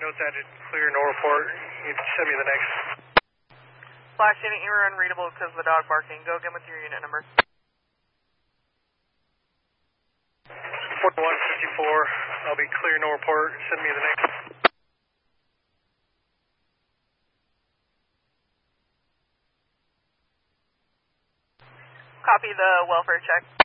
note that it's clear, no report. You can send me the next. Flash unit, you were unreadable because of the dog barking. Go again with your unit number. 4154, I'll be clear, no report. Send me the next. Copy the welfare check.